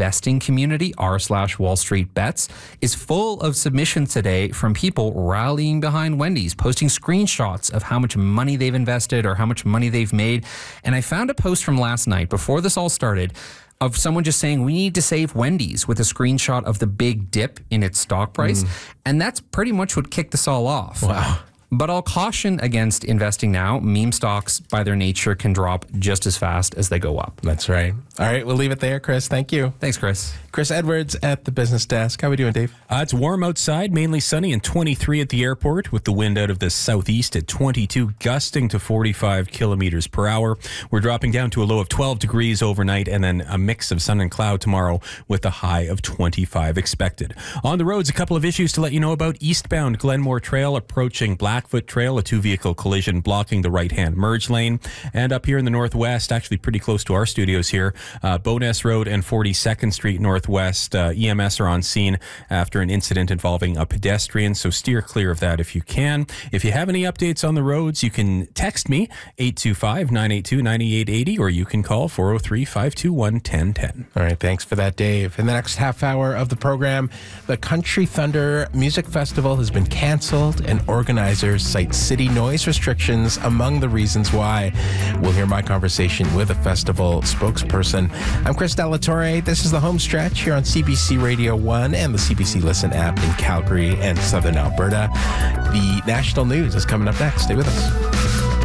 investing community, r/Wall Street Bets, is full of submissions today from people rallying behind Wendy's, posting screenshots of how much money they've invested or how much money they've made. And I found a post from last night before this all started of someone just saying we need to save Wendy's with a screenshot of the big dip in its stock price. And that's pretty much what kicked us all off. Wow. But I'll caution against investing now. Meme stocks, by their nature, can drop just as fast as they go up. That's right. All right, we'll leave it there, Chris. Thank you. Thanks, Chris. Chris Edwards at the business desk. How are we doing, Dave? It's warm outside, mainly sunny, and 23 at the airport with the wind out of the southeast at 22, gusting to 45 kilometers per hour. We're dropping down to a low of 12 degrees overnight and then a mix of sun and cloud tomorrow with a high of 25 expected. On the roads, a couple of issues to let you know about. Eastbound Glenmore Trail approaching Blackfoot Trail, a two-vehicle collision blocking the right-hand merge lane. And up here in the northwest, actually pretty close to our studios here, Bowness Road and 42nd Street Northwest, EMS are on scene after an incident involving a pedestrian, so steer clear of that if you can. If you have any updates on the roads, you can text me, 825-982-9880, or you can call 403-521-1010. All right, thanks for that, Dave. In the next half hour of the program, the Country Thunder Music Festival has been canceled, and organizers cite city noise restrictions among the reasons why. We'll hear my conversation with a festival spokesperson. I'm Chris Delatorre. This is the home stretch here on CBC Radio 1 and the CBC Listen app in Calgary and Southern Alberta. The national news is coming up next. Stay with us.